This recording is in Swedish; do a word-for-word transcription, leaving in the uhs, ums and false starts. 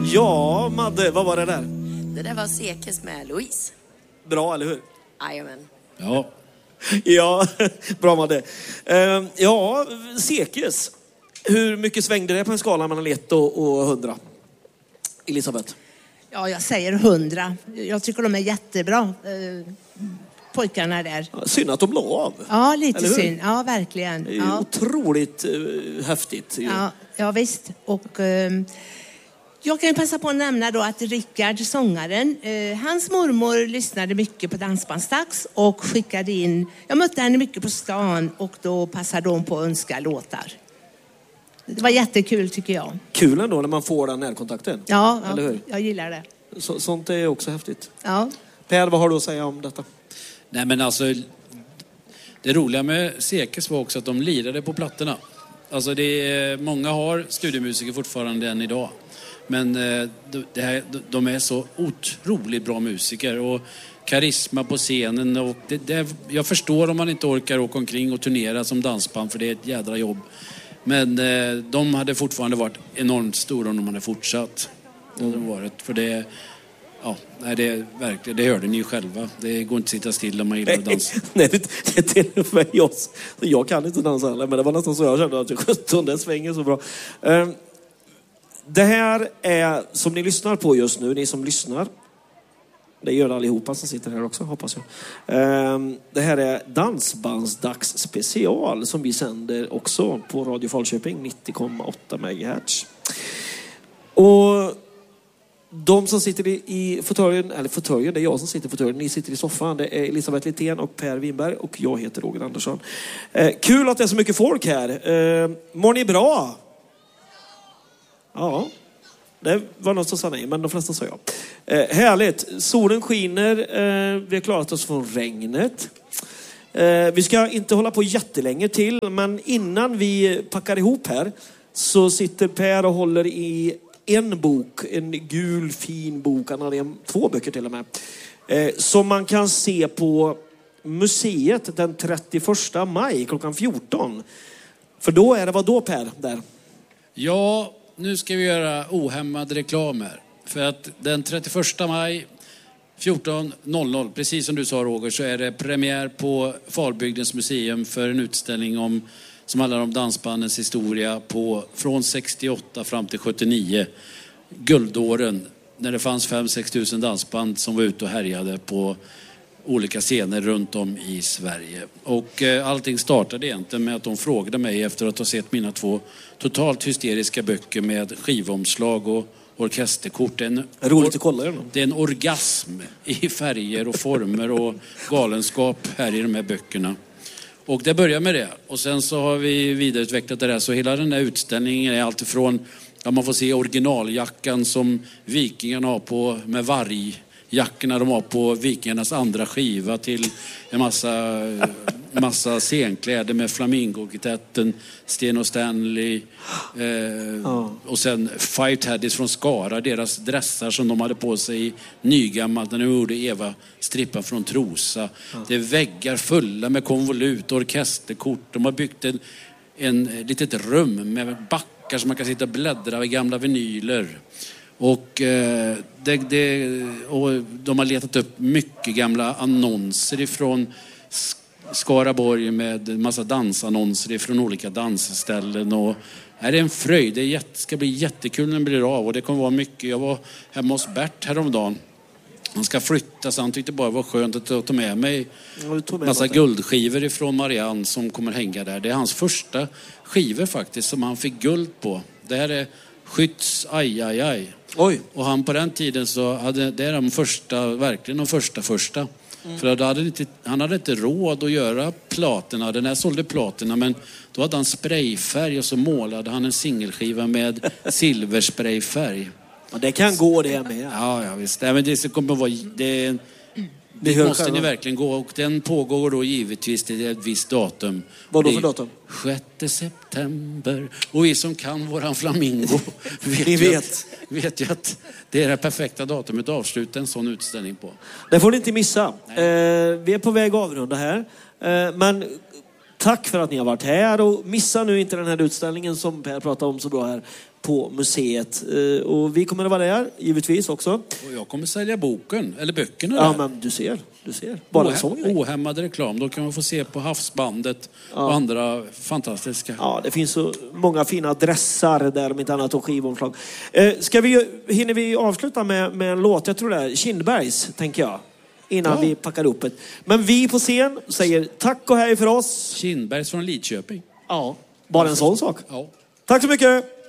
Ja, Madde, vad var det där? Det där var Sekes med Louise. Bra, eller hur? Jajamän. Ja. Ja, bra Madde. Uh, ja, Sekes. Hur mycket svängde det på en skala mellan ett och hundra? Elisabeth? Ja, jag säger hundra. Jag tycker de är jättebra, eh, pojkarna där. Ja, synd att de la av. Ja, lite synd. Ja, verkligen. Det är ja. otroligt uh, häftigt. Ja, ja, visst. Och eh, jag kan ju passa på att nämna då att Rickard, sångaren, eh, hans mormor lyssnade mycket på Dansbandsdags och skickade in. Jag mötte henne mycket på stan och då passade hon på att önska låtar. Det var jättekul tycker jag. Kul ändå när man får den närkontakten. Ja, eller hur? Jag gillar det. Så, sånt är också häftigt. Ja. Per, vad har du att säga om detta? Nej, men alltså, det roliga med Sekes var också att de lirade på plattorna. Alltså det är, många har studiemusiker fortfarande än idag. Men det här, de är så otroligt bra musiker och karisma på scenen. Och det, det, jag förstår om man inte orkar åka omkring och turnera som dansband, för det är ett jädra jobb. Men de hade fortfarande varit enormt stora om de hade fortsatt. Det hade varit, för det, ja, nej, det är verkligen, det hörde ni ju själva. Det går inte att sitta still om man gillar att dansa. Nej, det, det är till och med jag. Jag kan inte dansa heller, men det var nästan så jag kände att sjutton, det svänger så bra. Um, det här är, som ni lyssnar på just nu, ni som lyssnar. Det gör allihopa som sitter här också, hoppas jag. Um, det här är Dansbandsdags special som vi sänder också på Radio Falköping, nittio komma åtta megahertz. Och de som sitter i, i fåtöljen, eller fåtöljen, det är jag som sitter i fåtöljen, ni sitter i soffan. Det är Elisabeth Littén och Per Winberg och jag heter Roger Andersson. Eh, kul att det är så mycket folk här. Eh, mår ni bra? Ja, det var något som sa nej, men de flesta sa ja. Eh, härligt, solen skiner, eh, vi har klarat oss från regnet. Eh, vi ska inte hålla på jättelänge till, men innan vi packar ihop här så sitter Per och håller i en bok, en gul fin bok, han hade två böcker till och med, eh, som man kan se på museet den trettioförsta maj klockan fjorton. För då är det vad då, Per, där? Ja, nu ska vi göra ohämmad reklam här. För att den trettioförsta maj fjorton noll noll, precis som du sa Roger, så är det premiär på Falbygdens museum för en utställning om, som handlar om dansbandens historia på, från sextioåtta fram till sjuttionio. Guldåren, när det fanns fem till sex tusen dansband som var ute och härjade på olika scener runt om i Sverige. Och eh, allting startade egentligen med att de frågade mig efter att ha sett mina två totalt hysteriska böcker med skivomslag och orkesterkort. Det är en, roligt att kolla det. Det är en orgasm i färger och former och galenskap här i de här böckerna. Och det börjar med det. Och sen så har vi vidareutvecklat det där. Så hela den här utställningen är allt ifrån, ja, man får se originaljackan som vikingarna har på med vargjackorna de har på vikingarnas andra skiva, till en massa, massa scenkläder med Flamingo-kitetten, Sten och Stanley. Eh, ja. Och sen Five Teddies från Skara, deras dressar som de hade på sig i nygammalt när de gjorde Eva strippa från Trosa. Ja. Det är väggar fulla med konvolut, orkesterkort. De har byggt en, en litet rum med backar som man kan sitta och bläddra i gamla vinyler. Och, eh, det, det, och de har letat upp mycket gamla annonser ifrån Skaraborg med en massa dansannonser ifrån olika dansställen. Och är det är en fröjd. Det är jätte, ska bli jättekul när det blir av. Och det kommer vara mycket. Jag var hemma hos Bert häromdagen. Han ska flytta, så han tyckte bara det var skönt att ta med mig en massa guldskivor ifrån Marianne som kommer hänga där. Det är hans första skivor faktiskt som han fick guld på. Det här är Skytts aj aj aj. Oj. Och han på den tiden så hade det är de första, verkligen de första första. Mm. För då hade inte, han hade inte råd att göra platerna. Den här sålde platerna, men då hade han sprayfärg och så målade han en singelskiva med silversprayfärg. Ja, det kan gå det med. Ja, ja visst. Nej, men det kommer att vara det, det måste själva. Ni verkligen gå, och den pågår då givetvis till ett visst datum. Vad då för datum? sjätte september. Och vi som kan våran flamingo vet, vi vet. vet. vet ju att det är det perfekta datumet att avsluta en sån utställning på. Det får ni inte missa. Eh, vi är på väg att avrunda här. Eh, men tack för att ni har varit här, och missa nu inte den här utställningen som Per pratade om så bra här på museet. Eh, och vi kommer att vara där, givetvis också. Och jag kommer sälja boken, eller böckerna Ja, där. men du ser. Du ser. Bara en sån grej. Ohämmad reklam. Då kan man få se på Havsbandet Ja. och andra fantastiska. Ja, det finns så många fina dressar där, om inte annat, och skivomslag. Eh, ska vi, hinner vi avsluta med, med en låt? Jag tror det är Kindbergs, tänker jag. Innan Ja. vi packar upp ett. Men vi på scen säger tack och hej för oss. Kindbergs från Lidköping. Ja, bara en sån sak. Ja. Tack så mycket!